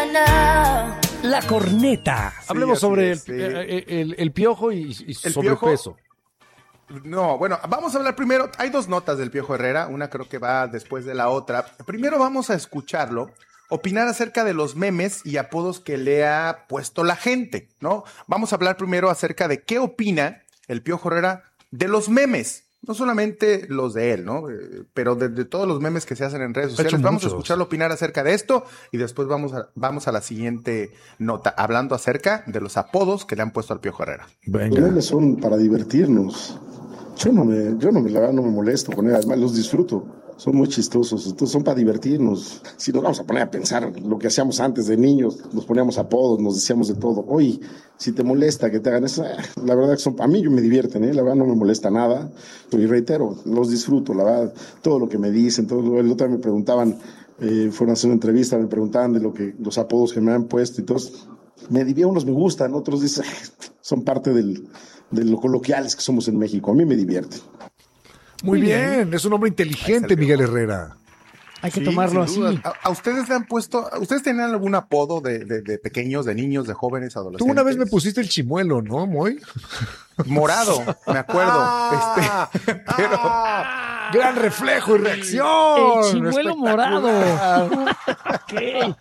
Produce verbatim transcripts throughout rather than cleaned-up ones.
La corneta. Sí, Hablemos sobre es, el, sí. el, el, el piojo y, y El sobrepeso. Piojo, no, bueno, vamos a hablar primero. Hay dos notas del Piojo Herrera, una creo que va después de la otra. Primero vamos a escucharlo, opinar acerca de los memes y apodos que le ha puesto la gente, ¿no? Vamos a hablar primero acerca de qué opina el Piojo Herrera de los memes. No solamente los de él, ¿no? Eh, pero de, de todos los memes que se hacen en redes sociales. Vamos muchos. a escucharlo opinar acerca de esto y después vamos a, vamos a la siguiente nota, hablando acerca de los apodos que le han puesto al Piojo Herrera. Venga. Los memes son para divertirnos. Yo no me, yo no me, la verdad no me molesto con él, además los disfruto. Son muy chistosos, entonces son para divertirnos. Si nos vamos a poner a pensar lo que hacíamos antes de niños, nos poníamos apodos, nos decíamos de todo. Oye, si te molesta que te hagan eso, la verdad que son, a mí yo me divierten, ¿eh? La verdad no me molesta nada. Y reitero, los disfruto, la verdad, todo lo que me dicen, todo. El otro día me preguntaban, eh, fueron a hacer una entrevista, me preguntaban de lo que, los apodos que me han puesto y todos. Me divierten, unos me gustan, otros dicen, son parte del, de lo coloquiales que somos en México. A mí me divierten. Muy bien, es un hombre inteligente, Miguel Herrera. Hay que Sí, tomarlo sin así. duda. ¿A, a ustedes le han puesto, ¿ustedes tenían algún apodo de, de, de pequeños, de niños, de jóvenes, adolescentes? Tú una vez me pusiste el chimuelo, ¿no, Moy? Morado, me acuerdo. Ah, este, pero... ah, gran reflejo y reacción. El chimuelo morado. Ok.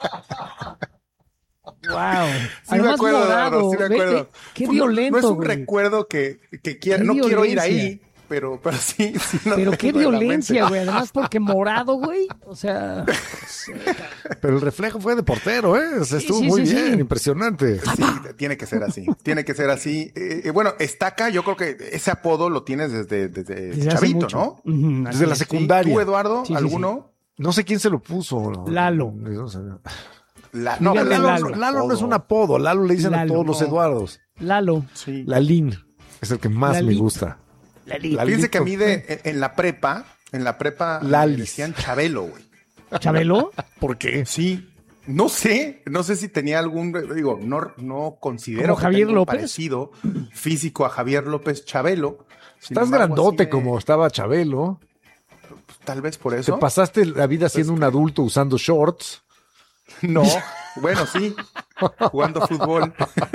Wow. Sí me acuerdo, Eduardo, sí me acuerdo. Ve, ve, qué Fue- violento. No es un güey. recuerdo que, que quiera, Qué no quiero ir violencia. ahí, pero, pero sí, sí lo Pero qué tengo en la violencia, mente. güey. Además, porque morado, güey. O sea. Pero el reflejo fue de portero, ¿eh? O sea, Sí, estuvo sí, muy sí, bien, sí. impresionante. Sí, tiene que ser así, tiene que ser así. Eh, eh, bueno, Estaca, yo creo que ese apodo lo tienes desde, desde, Desde hace chavito, mucho. ¿no? Ujú, así Desde la es. Sí, secundaria. ¿Tú, Eduardo, Sí, sí, alguno? No sé quién se lo puso. Lalo. No sé. La, no, Dígale pero Lalo, Lalo. Lalo no es un apodo, Lalo le dicen Lalo, a todos los no. Eduardos. Lalo. Sí. Lalín es el que más me Lalito. gusta. Lalito. Fíjense que a mí Lalito. de, en, en la prepa, en la prepa me Lalis. decían Chabelo, güey. ¿Chabelo? ¿Por qué? Sí, no sé, no sé si tenía algún, digo, no, no considero ¿Como que Javier tenga un López? parecido físico a Javier López Chabelo. Sin Estás embargo, grandote así me- como estaba Chabelo. Tal vez por Te eso. pasaste la vida siendo un adulto usando shorts. No, bueno, sí, jugando fútbol.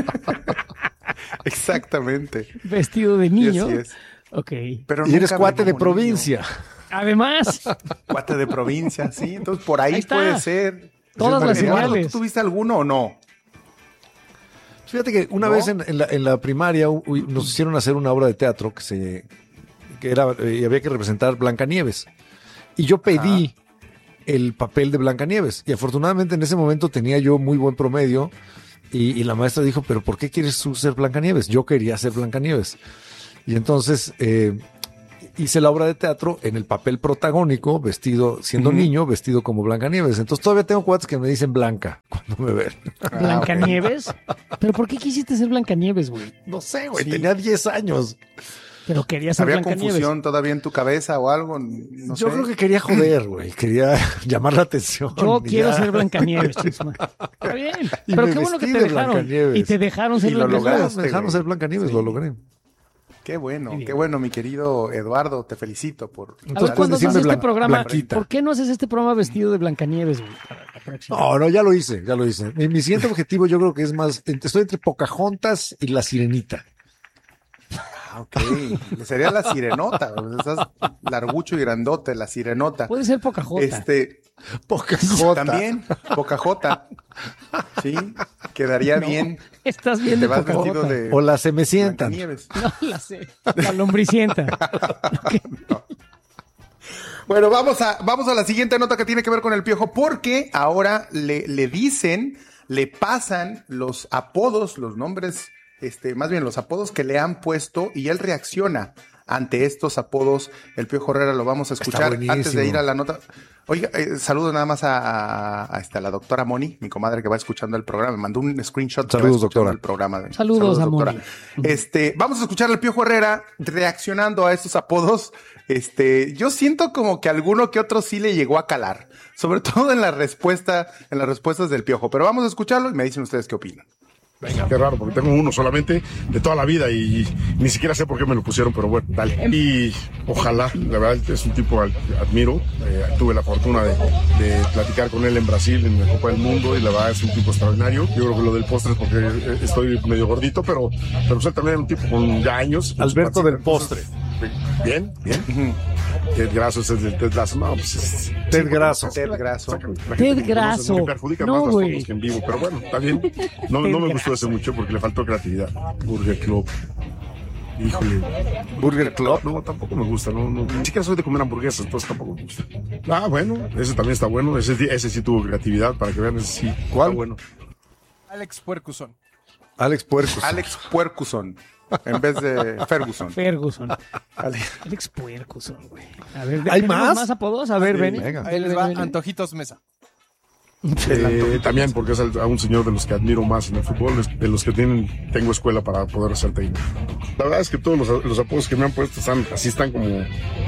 Exactamente. Vestido de niño. Y así es. Ok. Pero Y eres nunca cuate hablé de como provincia. Además, niño. Cuate de provincia, sí. Entonces por ahí, Ahí está. puede ser. Todas las Eduardo, señales. ¿tú tuviste alguno o no? Fíjate que una ¿No? vez en, en la, en la primaria u- u- nos hicieron hacer una obra de teatro que se que era eh, y había que representar Blancanieves. Y yo pedí el papel de Blancanieves. Y afortunadamente en ese momento tenía yo muy buen promedio. Y, y la maestra dijo, ¿pero por qué quieres tú ser Blancanieves? Yo quería ser Blancanieves. Y entonces eh, hice la obra de teatro en el papel protagónico, vestido, siendo Ujú. niño, vestido como Blancanieves. Entonces todavía tengo cuates que me dicen Blanca cuando me ven. Blancanieves. ¿Pero por qué quisiste ser Blancanieves, güey? No sé, güey, Sí. tenía diez años. Pero querías ser ¿Había Blancanieves. confusión todavía en tu cabeza o algo? No Yo sé. creo que quería joder, güey. Quería llamar la atención. Yo y quiero ya. ser Blancanieves, Chisma. Está bien. Y Pero me qué bueno que vestí te de dejaron. Blancanieves. Y te dejaron ser Y lo Blancanieves. lograste. Me dejaron güey. ser Blancanieves, Sí. lo logré. Qué bueno, Muy bien. qué bueno, mi querido Eduardo, te felicito por... A ver, Entonces puedes cuando haces decirme este Blan- programa, Blanquita. ¿por qué no haces este programa vestido de Blancanieves, güey? Para la próxima. No, no, ya lo hice, ya lo hice. Mi, mi siguiente objetivo yo creo que es más, ent- estoy entre Pocahontas y la Sirenita. Ah, ok. Sería la sirenota, o sea, estás largucho y grandote, la sirenota. Puede ser Pocahontas. Este, Pocahontas. también, Pocahontas. Sí, quedaría bien. Estás bien Te de vas vestido Pocahontas. de O la se me sientan. Blancanieves. No la sé. La lombricienta. Bueno, vamos a, vamos a la siguiente nota que tiene que ver con el Piojo, porque ahora le, le dicen, le pasan los apodos, los nombres, este, más bien los apodos que le han puesto y él reacciona ante estos apodos. El Piojo Herrera lo vamos a escuchar buenísimo. antes de ir a la nota. Oiga, eh, saludo nada más a, a, a esta, la doctora Moni, mi comadre que va escuchando el programa. Me mandó un screenshot. que va Saludos, escuchando doctora. El programa. Saludos a Moni. Este, vamos a escuchar al Piojo Herrera reaccionando a estos apodos. Este, yo siento como que alguno que otro sí le llegó a calar, sobre todo en la respuesta, en las respuestas del Piojo. Pero vamos a escucharlo y me dicen ustedes qué opinan. Venga. Qué raro, porque tengo uno solamente de toda la vida y ni siquiera sé por qué me lo pusieron, pero bueno, dale. Y ojalá, la verdad, es un tipo al que admiro. Eh, tuve la fortuna de, de platicar con él en Brasil, en la Copa del Mundo, y la verdad es un tipo extraordinario. Yo creo que lo del postre es porque estoy medio gordito, pero, pero pues él también es un tipo con ya años. Alberto del postre. Bien, bien. Ted Grasso es el Ted Lasso. No, pues es... Ted Grasso. Ted Grasso. Ted Grasso. Me perjudica No, más las güey. fotos que en vivo, pero bueno, está bien. No, no me gustó ese mucho porque le faltó creatividad. Burger Club. Híjole. Burger Club. No, tampoco me gusta. No, no, ni siquiera soy de comer hamburguesas, entonces tampoco me gusta. Ah, bueno, ese también está bueno. Ese, ese sí tuvo creatividad, para que vean, ese sí. ¿Cuál? Está bueno. Alex Puercuson. Alex Puercos. Alex Puercuson, en vez de Ferguson. Ferguson. Ale- Alex Puercuson, güey. A ver, ¿Hay ¿tenemos más? más apodos? A ver, Sí, ven. venga. Ahí les va Antojitos Mesa. Eh, también porque es a un señor de los que admiro más en el fútbol, es de los que tienen, tengo escuela para poder ser técnico. La verdad es que todos los, los apodos que me han puesto están, así están como...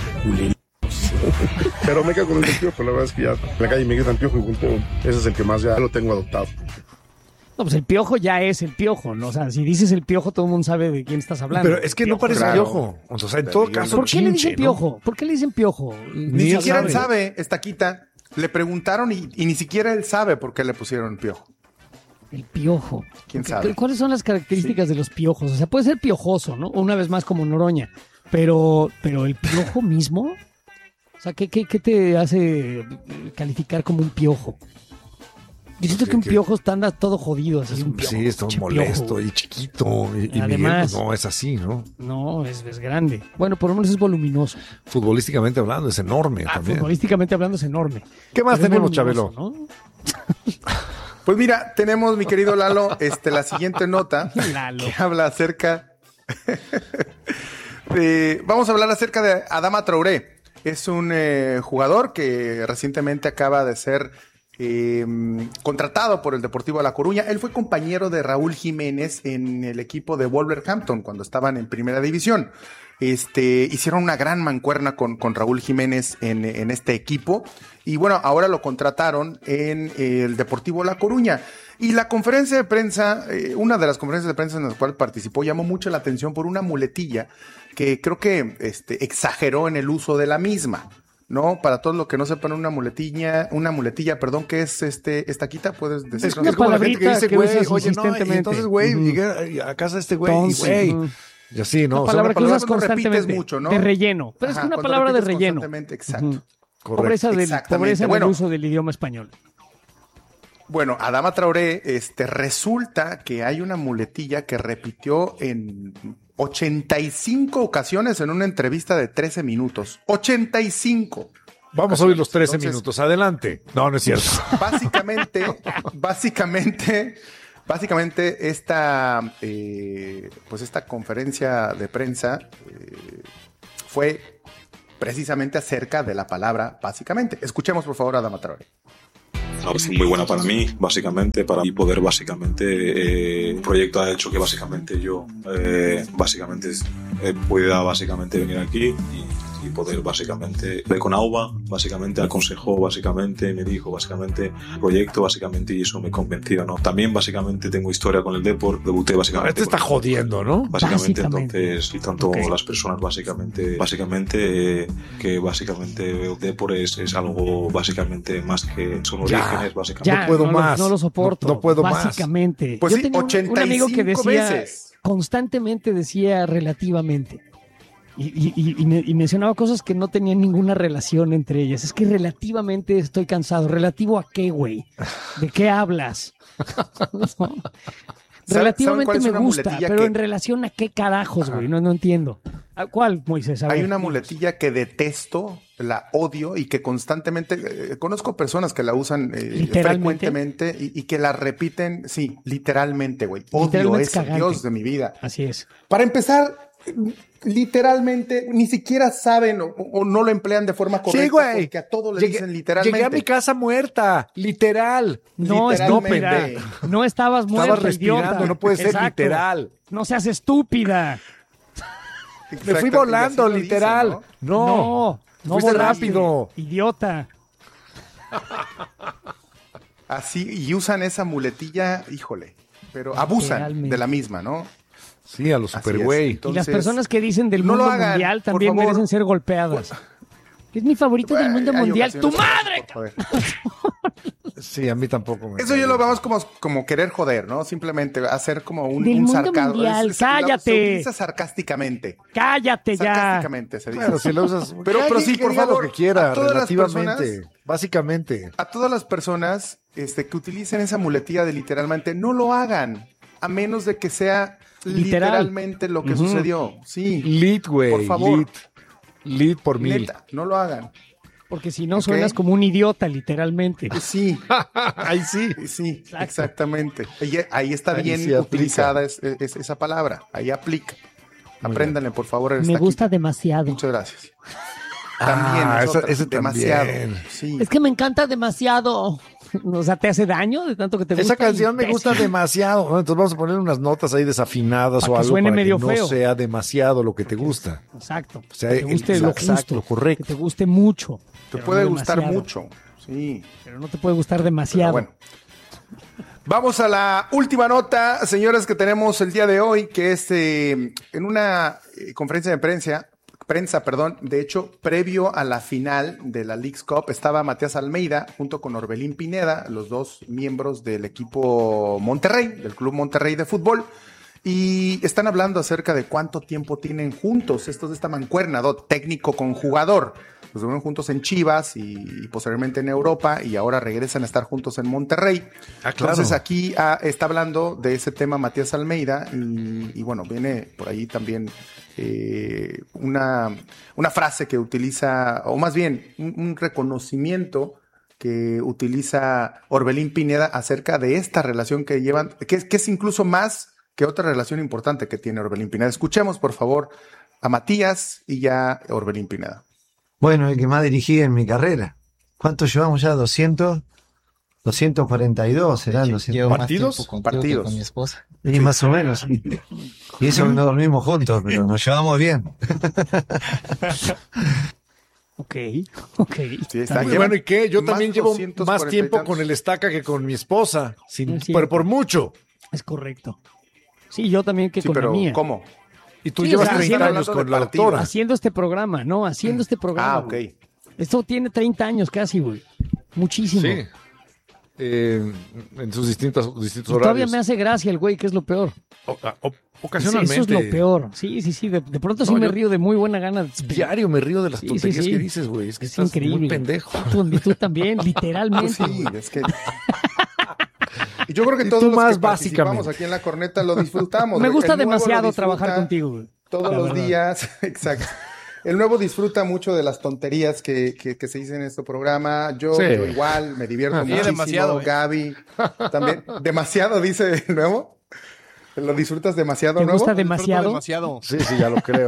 Pero me quedo con el del Piojo, la verdad es que ya en la calle me gritan Piojo y junto, ese es el que más ya lo tengo adoptado. No, pues el piojo ya es el piojo, ¿no? O sea, si dices el piojo, todo el mundo sabe de quién estás hablando. Pero es que no parece claro. piojo. O sea, en todo caso, ¿Por qué le chinche, dicen ¿no? piojo? ¿Por qué le dicen piojo? Ni él siquiera él sabe. sabe, esta quita. Le preguntaron y, y ni siquiera él sabe por qué le pusieron piojo. El piojo. ¿Quién Porque, sabe? ¿Cuáles son las características de los piojos? O sea, puede ser piojoso, ¿no? Una vez más como Noroña. Pero, pero el piojo mismo, o sea, ¿qué, qué, qué te hace calificar como un piojo? Yo siento que un que- piojo está anda todo jodido. Así, un piojo, Sí, está pinche molesto piojo. y chiquito. Y, y Miguel, Además- pues, no, es así, ¿no? No, es, es grande. Bueno, por lo menos es voluminoso. Futbolísticamente hablando, es enorme Ah, también. futbolísticamente hablando es enorme. ¿Qué más Pero es tenemos, voluminoso, Chabelo? ¿no? Pues mira, tenemos, mi querido Lalo, este, la siguiente nota Lalo. que habla acerca de- vamos a hablar acerca de Adama Traoré. Es un eh, jugador que recientemente acaba de ser eh, contratado por el Deportivo La Coruña. Él fue compañero de Raúl Jiménez en el equipo de Wolverhampton cuando estaban en primera división. Este, hicieron una gran mancuerna con, con Raúl Jiménez en, en este equipo. Y bueno, ahora lo contrataron en el Deportivo La Coruña. Y la conferencia de prensa, eh, una de las conferencias de prensa en las cuales participó, llamó mucho la atención por una muletilla que creo que este, exageró en el uso de la misma. ¿No? Para todos los que no sepan, una muletilla, una muletilla, perdón, ¿qué es este, esta quita? ¿Puedes Es, decirlo? una es como la gente que palabrita dice, que güey, usas oye, no, y insistentemente. entonces, güey, Ujú. llegué a casa de este güey, y Entonces, güey. ujú. Y así, ¿no? Una O sea, palabra que palabra usas que no repites constantemente. mucho, ¿no? De relleno. Pero es Ajá, una cuando palabra de repites relleno. constantemente, exacto. Ujú. correcto. Pobreza, del, Exactamente. pobreza en Bueno. el uso del idioma español. Bueno, Adama Traoré, este, resulta que hay una muletilla que repitió en ochenta y cinco ocasiones en una entrevista de trece minutos. ochenta y cinco. Vamos a oír los trece Entonces- minutos. Adelante. No, no es cierto. Básicamente, básicamente, básicamente esta, eh, pues esta conferencia de prensa eh, fue precisamente acerca de la palabra básicamente. Escuchemos por favor a Adama Traoré. Una opción muy buena para mí, básicamente, para mí poder, básicamente, eh, un proyecto ha hecho que básicamente yo, eh, básicamente, eh, pueda, básicamente, venir aquí y, y poder, básicamente, ver con Auba, básicamente, aconsejó, básicamente, me dijo, básicamente, proyecto, básicamente, y eso me convenció, ¿no? También, básicamente, tengo historia con el Depor, debuté, básicamente. Este está con el jodiendo, ¿no? Básicamente, Básicamente. entonces, y tanto Ok. las personas, básicamente, básicamente, eh, que básicamente veo Depor es, es algo, básicamente, más que son Ya. orígenes, básicamente. Ya, No puedo lo- más. No, lo soporto. No- no puedo más. Básicamente. Pues Yo sí, tenía un- un, amigo que ochenta y cinco decía, veces. constantemente decía relativamente. Y, y- y- y me- y mencionaba cosas que no tenían ninguna relación entre ellas. Es que relativamente estoy cansado. ¿Relativo a qué, güey? ¿De qué hablas? No. ¿Saben Relativamente cuál es me una gusta, muletilla pero que- en relación a qué carajos, güey. No, no entiendo. ¿A ¿Cuál, Moisés? A Hay ver, una dinos. muletilla que detesto, la odio y que constantemente, eh, conozco personas que la usan eh, ¿Literalmente? frecuentemente y, y que la repiten, sí, literalmente, güey. Odio Literalmente es eso, cagante. Dios de mi vida. Así es. Para empezar, literalmente, ni siquiera saben o, o no lo emplean de forma correcta Sí, güey. porque a todo le Llegué- dicen literalmente. Llegué a mi casa muerta, literal. No, Literalmente. estúpida. No estabas muerta, Estaba respirando, idiota. no puede ser Exacto. literal. No seas estúpida. Me fui Exacto, y volando, así lo literal. dicen, ¿no? No, No, no fuiste volaste, rápido. Idiota. Así, y usan esa muletilla, híjole. pero abusan Literalmente. de la misma, ¿no? Sí, a los Así super es. güey. Y Entonces, las personas que dicen del no mundo lo hagan, mundial por también favor. merecen ser golpeadas. Es mi favorito del mundo hay mundial. ocasiones ¡Tu para madre! eso, joder. Sí, a mí tampoco me Eso cae yo lo bien. vemos como, como querer joder, ¿no? Simplemente hacer como un, Del un mundo sarcasmo. mundial, Es- es- la- cállate. Se utiliza sarcásticamente. ¡Cállate ya! Sarcásticamente se dice. Claro, si lo usas. Pero- Cada pero quien sí, por que diga favor, lo que quiera, a todas las relativamente. personas- Básicamente. A todas las personas este, que utilicen esa muletilla de literalmente, no lo hagan. A menos de que sea Literal. literalmente lo que Ujú. sucedió. Sí. Lit, güey. Por favor. Lit. Lit por mil. Neta, no lo hagan. Porque si no Ok. suenas como un idiota, literalmente. Eh, Sí, Ahí sí. sí, Exacto. exactamente. Ahí, ahí está Ahí bien sí aplica. utilizada es- es- esa palabra. Ahí aplica. Apréndanle, por favor. Me está gusta aquí. demasiado. Muchas gracias. Ah, También, es esa- otra, ese demasiado. también. Sí. Es que me encanta demasiado. O sea, ¿te hace daño de tanto que te gusta? Esa canción me Imbécil. gusta demasiado. ¿No? Entonces vamos a poner unas notas ahí desafinadas Pa' o que algo suene para medio que no feo. sea demasiado lo que te gusta. Exacto. O sea, que te guste el- lo exacto, justo. lo correcto. Que te guste mucho. Te pero puede no gustar demasiado. mucho. Sí. Pero no te puede gustar Pero demasiado. bueno. Vamos a la última nota, señores, que tenemos el día de hoy, que es eh, en una eh, conferencia de prensa, prensa, perdón, de hecho, previo a la final de la Leagues Cup, estaba Matías Almeida junto con Orbelín Pineda, los dos miembros del equipo Monterrey, del Club Monterrey de fútbol, y están hablando acerca de cuánto tiempo tienen juntos estos de esta mancuerna, ¿no? Técnico con jugador. Los estuvieron juntos en Chivas y, y posteriormente en Europa y ahora regresan a estar juntos en Monterrey. Ah, claro. Entonces aquí ah, está hablando de ese tema Matías Almeida y, y bueno, viene por ahí también eh, una, una frase que utiliza, o más bien un, un reconocimiento que utiliza Orbelín Pineda acerca de esta relación que llevan, que, es- que es incluso más que otra relación importante que tiene Orbelín Pineda. Escuchemos, por favor, a Matías y ya Orbelín Pineda. Bueno, el que más dirigí en mi carrera. ¿Cuántos llevamos ya? ¿doscientos? doscientos cuarenta y dos serán doscientos. Llevo más ¿Partidos? tiempo contigo que Partidos. con mi esposa. Y más o menos. Y, y eso que no dormimos juntos, pero nos llevamos bien. Ok, ok. Sí, está Muy llevan bueno, ¿y qué? Yo más también llevo doscientos más cuarenta y tiempo tantos. con el estaca que con mi esposa. Sin, Es cierto. pero por mucho. Es correcto. Sí, yo también que Sí, con pero la mía. ¿cómo? Y tú Sí, llevas o sea, treinta haciendo- años con hablando la de partidos. doctora. Haciendo este programa, ¿no? Haciendo este programa. Ah, ok. güey. Esto tiene treinta años casi, güey. Muchísimo. Sí. Eh, en sus distintos, distintos Y todavía horarios. me hace gracia el güey, que es lo peor. O- o- Eso ocasionalmente. es lo peor. Sí, sí, sí. De, de pronto sí No, me yo- río de muy buena gana. Diario me río de las Sí, tonterías sí, sí. que dices, güey. Es que Es estás increíble. muy pendejo. Tú, y tú también, literalmente. Pues sí, güey. es que. Y yo creo que Y todos tú los más que participamos básicamente. aquí en la corneta lo disfrutamos. Me güey. gusta El nuevo lo demasiado disfruta trabajar contigo, güey. Todos La los verdad. días, exacto. El nuevo disfruta mucho de las tonterías que, que, que se dicen en este programa. Yo, Sí. yo igual me divierto Sí, muchísimo. demasiado, eh. Gaby también. Demasiado, dice el nuevo. ¿Lo disfrutas demasiado, ¿Te nuevo? gusta Disfruto demasiado? demasiado. Sí, sí, ya lo creo.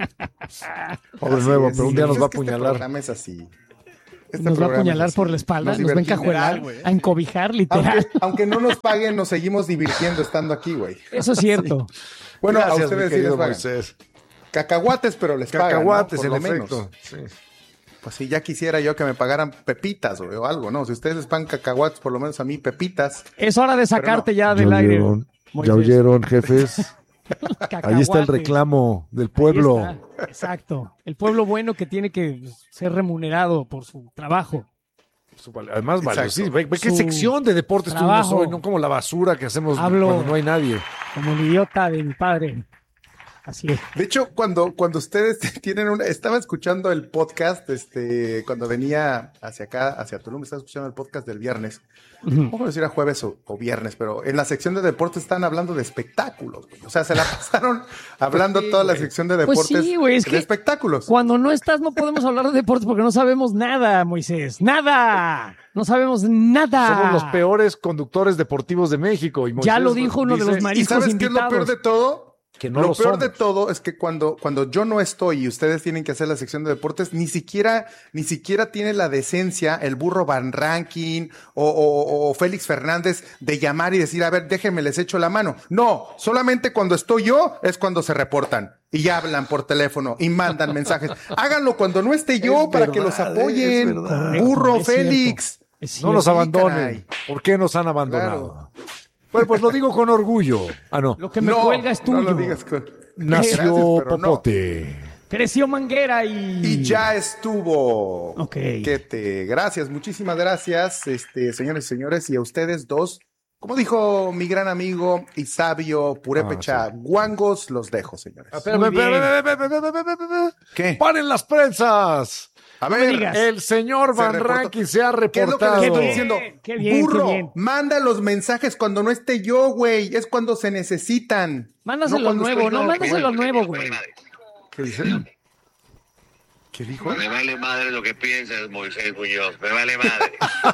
Pobre Así nuevo, es, pero un sí, día nos es va a que Este apuñalar. programa es así. Este Nos va a programa apuñalar es así. por la espalda, nos, va a divertimos. encajuelar, Literal, güey. a encobijar, literal. Aunque, aunque no nos paguen, nos seguimos divirtiendo estando aquí, güey. Eso es cierto. Bueno, Gracias, a mi ustedes sí querido les pagan. Moisés. Cacahuates, pero les pagan, ¿no? Cacahuates, Por en lo menos. efecto. Sí. Pues sí, ya quisiera yo que me pagaran pepitas güey, o algo, ¿no? Si ustedes les pagan cacahuates, por lo menos a mí pepitas. Es hora de sacarte no. ya del ¿Ya aire. oyeron? Moisés. ¿Ya oyeron, jefes? Ahí está el Cacahuate. reclamo del Ahí pueblo. está, exacto. El pueblo bueno que tiene que ser remunerado por su trabajo. Su val- Además, vale, Exacto. sí, ve, ve qué Su sección de deportes trabajo. tuvimos hoy, no como la basura que hacemos Hablo- cuando no hay nadie. Como el idiota de mi padre. Así es. De hecho, cuando, cuando ustedes tienen una... Estaba escuchando el podcast, este, cuando venía hacia acá, hacia Tulum, estaba escuchando el podcast del viernes. Ujú. Vamos a decir a jueves o, o viernes, pero en la sección de deportes están hablando de espectáculos. Güey. O sea, se la pasaron hablando sí, toda la güey. sección de Pues deportes sí, güey, es de que espectáculos. Cuando no estás no podemos hablar de deportes porque no sabemos nada, Moisés. ¡Nada! No sabemos nada. Somos los peores conductores deportivos de México. Y Ya Moisés lo dijo uno de dice los ¿Y mariscos sabes qué es lo peor invitados. de todo? que no lo, lo, peor somos. de todo es que cuando, cuando yo no estoy y ustedes tienen que hacer la sección de deportes, ni siquiera, ni siquiera tiene la decencia el burro Van Rankin o, o, o Félix Fernández de llamar y decir, a ver, déjenme, les echo la mano. No, solamente cuando estoy yo es cuando se reportan y hablan por teléfono y mandan mensajes. Háganlo cuando no esté yo Es para verdad, que los apoyen. es verdad. Burro Es cierto. Félix. Es No nos cierto. abandonen. caray. ¿Por qué nos han abandonado? Bueno, pues lo digo con orgullo. Ah, no. Lo que me no, cuelga es tuyo. No lo digas con... Nació Gracias, pero no. Popote. Creció Manguera y... Y ya estuvo. Ok. Que te... Gracias, muchísimas gracias, este, señores y señores, y a ustedes dos. Como dijo mi gran amigo y sabio Purépecha Ah, sí. Guangos, los dejo, señores. Espérame, Muy bien. espérame, espérame, espérame, espérame, espérame. ¿Qué? ¡Paren las prensas! A me ver, digas. El señor Se Van reportó. Rankin se ha ¿qué es lo que reportado. les estoy Qué diciendo? bien, qué bien, Burro, qué bien. manda los mensajes cuando no esté yo, güey. Es cuando se necesitan. Mándaselo No cuando nuevo, estoy no, yo. mándaselo nuevo, güey. ¿Qué dice? ¿Qué dijo? Me vale madre lo que piensas, Moisés Muñoz. Me vale madre.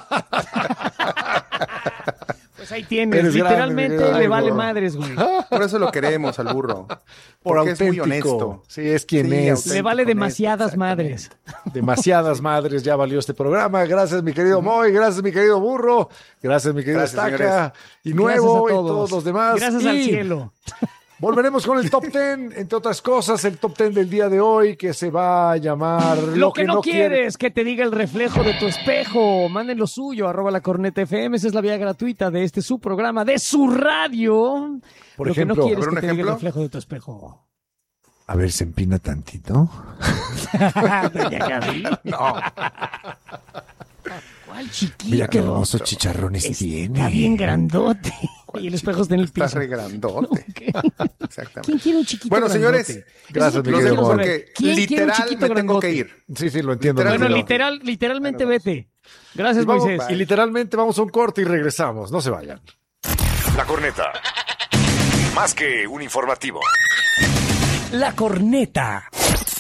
Pues ahí tienes, Eres grande, literalmente mi querido. le Ay, vale güey. madres, güey. Por eso lo queremos al burro. Por Porque es muy auténtico. honesto. Sí, es quien Sí, es. auténtico. Le vale honesto, demasiadas exactamente. madres. Demasiadas madres ya valió este programa. Gracias, mi querido Moy. Gracias, mi querido Burro. Gracias, mi querido Gracias, Estaca. señores. Y Nuevo Gracias a y todos los demás. Gracias Y al cielo. volveremos con el top ten, entre otras cosas, el top ten del día de hoy que se va a llamar Lo, que, no quieres que te diga el reflejo de tu espejo. Manden lo suyo, arroba la corneta F M. Esa es la vía gratuita de este su programa, de su radio. Por lo ejemplo, que no quieres ¿por un que te diga el ejemplo? reflejo de tu espejo. A ver, se empina tantito. Doña Gaby. No. ¿Cuál chiquito? Mira qué hermosos chicharrones Está tiene. bien grandote. Y el espejo está en el Está piso. re grandote. ¿Qué? Exactamente. ¿Quién quiere un chiquito Bueno, grandote? señores, gracias, mi los querido dejo Moy. porque ¿Quién quiere un literal chiquito me tengo que grandote? ir. Sí, sí, lo entiendo. Literal, lo Bueno, entiendo. literal, literalmente Bueno, vete. Gracias, Y vamos- Moisés. y literalmente vamos a un corte y regresamos. No se vayan. La corneta. Más que un informativo. La corneta.